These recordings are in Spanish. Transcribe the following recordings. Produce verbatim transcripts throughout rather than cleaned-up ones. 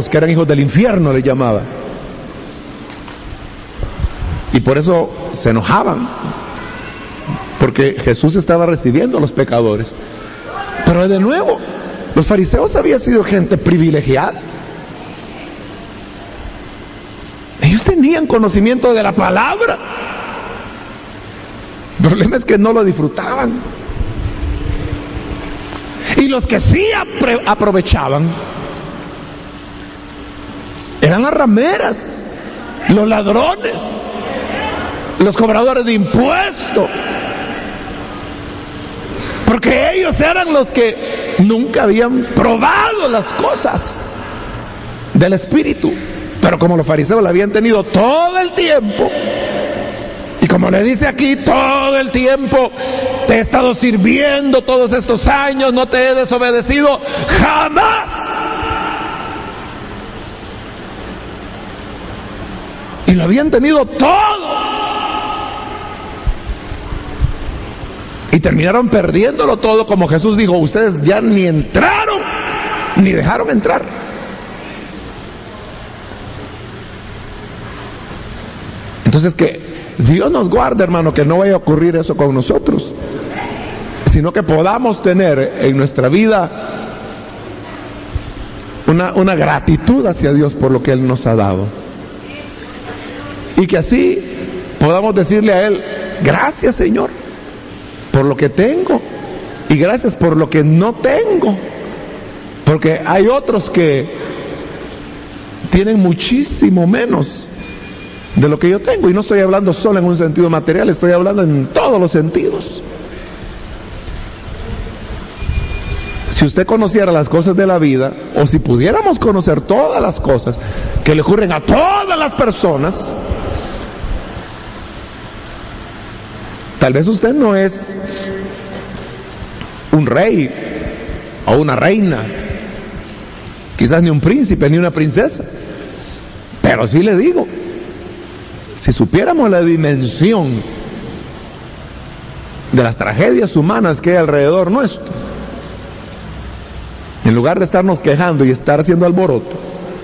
locos, que eran hijos del infierno, le llamaban. Y por eso se enojaban, porque Jesús estaba recibiendo a los pecadores. Pero de nuevo, los fariseos habían sido gente privilegiada. Ellos tenían conocimiento de la palabra. El problema es que no lo disfrutaban. Y los que sí apre- aprovechaban eran las rameras, los ladrones, los cobradores de impuestos. Porque ellos eran los que nunca habían probado las cosas del Espíritu. Pero como los fariseos la habían tenido todo el tiempo, y como le dice aquí, todo el tiempo te he estado sirviendo todos estos años, no te he desobedecido jamás. Y lo habían tenido todo. Y terminaron perdiéndolo todo, como Jesús dijo, ustedes ya ni entraron, ni dejaron entrar. Entonces que Dios nos guarde, hermano, que no vaya a ocurrir eso con nosotros, sino que podamos tener en nuestra vida una, una gratitud hacia Dios por lo que Él nos ha dado. Y que así podamos decirle a Él, gracias Señor, por lo que tengo, y gracias por lo que no tengo, porque hay otros que tienen muchísimo menos de lo que yo tengo, y no estoy hablando solo en un sentido material, estoy hablando en todos los sentidos. Si usted conociera las cosas de la vida, o si pudiéramos conocer todas las cosas que le ocurren a todas las personas, tal vez usted no es un rey o una reina, quizás ni un príncipe ni una princesa, pero sí le digo, si supiéramos la dimensión de las tragedias humanas que hay alrededor nuestro, en lugar de estarnos quejando y estar haciendo alboroto,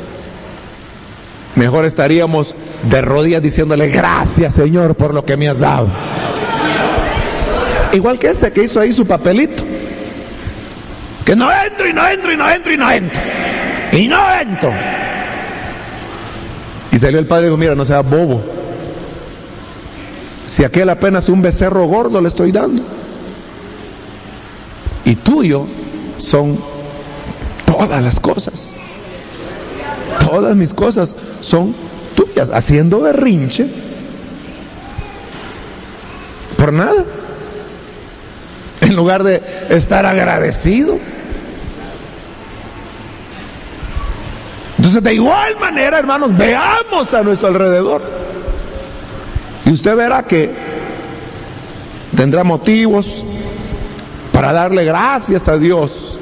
mejor estaríamos de rodillas diciéndole gracias Señor por lo que me has dado. Igual que este que hizo ahí su papelito, que no entro y no entro y no entro y no entro y no entro, y salió el padre y dijo, mira, no seas bobo, si aquel apenas un becerro gordo le estoy dando, y tuyo son todas las cosas, todas mis cosas son tuyas, haciendo berrinche por nada, en lugar de estar agradecido. Entonces, de igual manera, hermanos, veamos a nuestro alrededor y usted verá que tendrá motivos para darle gracias a Dios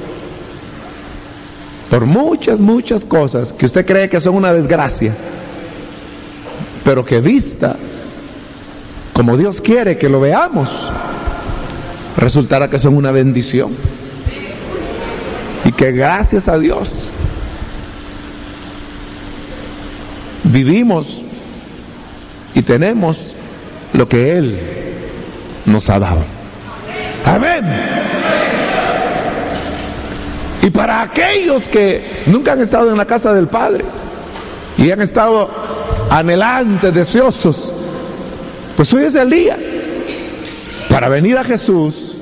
por muchas, muchas cosas que usted cree que son una desgracia, pero que vista como Dios quiere que lo veamos, resultará que son una bendición, y que gracias a Dios vivimos y tenemos lo que Él nos ha dado. Amén. Y para aquellos que nunca han estado en la casa del Padre y han estado anhelantes, deseosos, pues hoy es el día para venir a Jesús